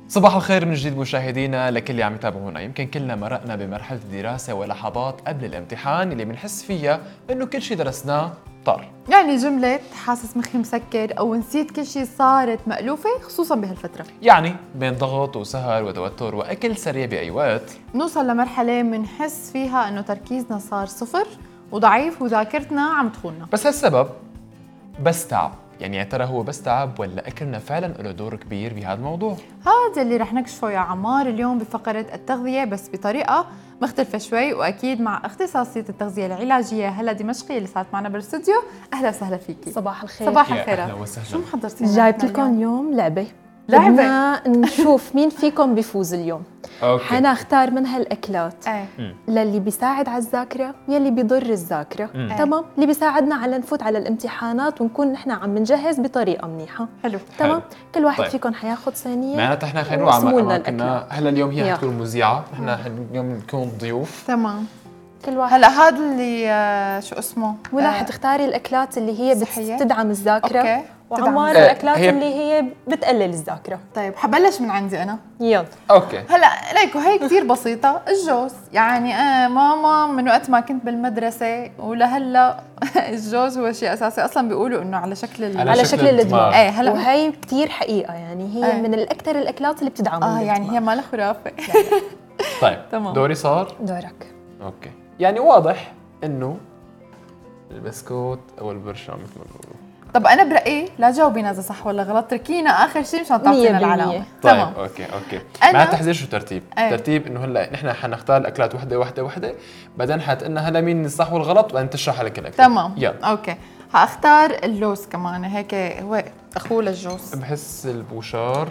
صباح الخير من جديد مشاهدينا لكل اللي عم يتابعونا. يمكن كلنا مرقنا بمرحلة الدراسة ولحظات قبل الامتحان اللي بنحس فيها انه كل شيء درسناه طار. يعني جملة حاسس مخي مسكر أو نسيت كل شيء صارت مألوفة خصوصا بهالفترة. يعني بين ضغط وسهر وتوتر وأكل سريع بأي وقت نوصل لمرحلة منحس فيها إنه تركيزنا صار صفر وضعيف وذاكرتنا عم تخوننا. بس هالسبب بس تعب. يعني يا ترى هو بس تعب ولا أكلنا فعلا له دور كبير بهذا الموضوع؟ هذا اللي رح نكشفه يا عمار اليوم بفقرة التغذية، بس بطريقة مختلفة شوي، وأكيد مع اختصاصية التغذية العلاجية هلا دمشقي اللي صارت معنا بالاستوديو. أهلا وسهلا فيكي. صباح الخير. صباح يا الخير. أهلا وسهلا. شو محضرتي؟ جايبت لكم اليوم لعبة بدنا نشوف مين فيكم بيفوز اليوم. حنختار من هالأكلات للي بيساعد على الذاكرة يلي بيضر الذاكرة. تمام، اللي بيساعدنا على نفوت على الامتحانات ونكون نحن عم نجهز بطريقة منيحة. حلو. تمام. كل واحد طيب. فيكم حياخد ثانية. معناتها احنا خلينا نروح كنا هلا اليوم هي حتكون مذيعة، احنا اليوم نكون ضيوف. تمام. كل واحد هلا هذا اللي شو اسمه؟ ولا حتختاري الأكلات اللي هي بتدعم الذاكرة. اوكي. وعمار الأكلات اللي هي بتقلل الذاكرة. طيب حبلش من عندي أنا. يلا. اوكي. هلا ليكو هي كثير بسيطة، الجوز. يعني ماما من وقت ما كنت بالمدرسة ولهلا الجوز هو شيء أساسي، أصلا بيقولوا إنه على شكل الدماغ. ايه هلا وهي كثير حقيقة، يعني هي من الأكثر الأكلات اللي بتدعم يعني هي مالها خرافة. طيب تمام. دوري صار؟ دورك. اوكي. يعني واضح انه البسكوت او البرشا مثل ما بيقولوا. طب انا برايي لا تجاوبينا اذا صح ولا غلط، تركينا اخر شيء مشان تعطينا العلامه. طيب تمام. اوكي مع تحذير شو ترتيب؟ ترتيب انه هلا نحن حنختار الاكلات وحده بعدين حتقلنا هلا مين الصح والغلط وبعدين تشرح لك الاكل. تمام. يلا. اوكي. حاختار اللوز كمان، هيك هو اخوه للجوز. بحس البوشار.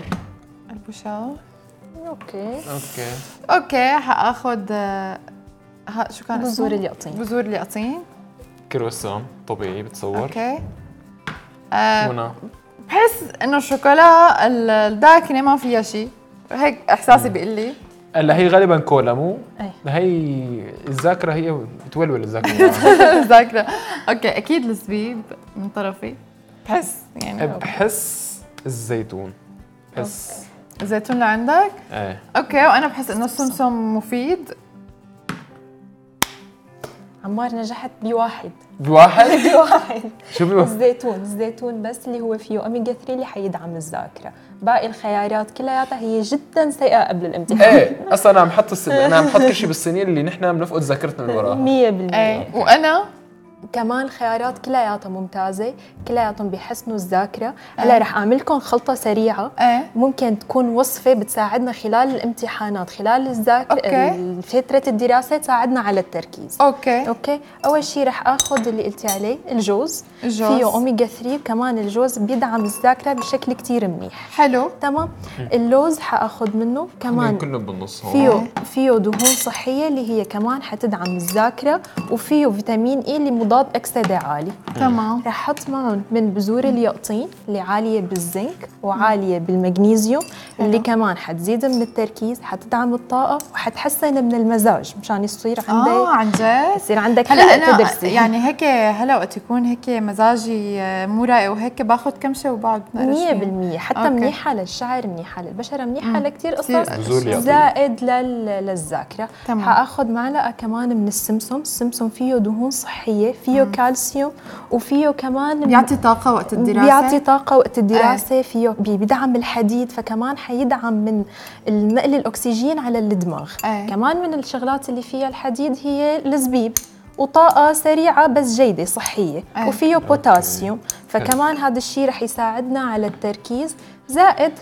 اوكي حاخذ شو كان اسمه؟ بذور اليقطين. كرواسون طبيعي بتصور. اوكي. منى بحس انه الشوكولا الداكنه ما فيها شيء، هيك احساسي بيقول لي. هلا هي غالبا كولا مو؟ ايه. هي الذاكره هي بتولول الذاكره. الذاكره. اوكي اكيد الزبيب من طرفي. بحس الزيتون. بحس الزيتون اللي عندك؟ ايه. اوكي. وانا بحس انه السمسم مفيد. عمار نجحت بواحد. بواحد؟ شو بواحد؟ الزيتون بس اللي هو فيه اوميجا 3 اللي حيدعم الذاكره، باقي الخيارات كلياتها هي جدا سيئه قبل الامتحان. ايه اصلا انا عم حط كل شيء بالصينيه اللي نحن بنفقد ذاكرتنا من وراها 100%. وانا كمان الخيارات كلياتها ممتازه، كلياتهم بيحسنوا الذاكره. هلا رح اعمل لكم خلطه سريعه ممكن تكون وصفه بتساعدنا خلال الامتحانات، خلال الذاكره، فتره الدراسه، تساعدنا على التركيز. اوكي. اول شيء رح اخذ اللي قلتي عليه الجوز. فيه اوميجا 3، وكمان الجوز بيدعم الذاكره بشكل كتير منيح. حلو. تمام. اللوز حاخذ منه كمان كلهم بالنص هون. فيه دهون صحيه اللي هي كمان حتدعم الذاكره، وفيه فيتامين اي اللي مضاد اكسده عالي. تمام. رح احط معهم من بذور اليقطين اللي عاليه بالزنك وعاليه بالمغنيسيوم، اللي كمان حتزيد من التركيز، حتدعم الطاقه وحتحسن من المزاج مشان يصير عندك عن جد يصير عندك هلا انا تدرسي. يعني هيك هلا وقت يكون هيك مزاجي مو رايق وهيك باخذ كمشه وبقعد 100%. حتى منيحه للشعر، منيحه للبشره، منيحه لكثير قصص، زائد للذاكره. حاخذ معلقه كمان من السمسم فيه دهون صحيه، فيه كالسيوم، وفيه كمان بيعطي طاقه وقت الدراسه. فيه بيدعم الحديد، فكمان حيدعم من نقل الاكسجين على الدماغ. كمان من الشغلات اللي فيها الحديد هي الزبيب، وطاقة سريعة بس جيدة صحية. وفيه بوتاسيوم، فكمان هذا الشيء رح يساعدنا على التركيز، زائد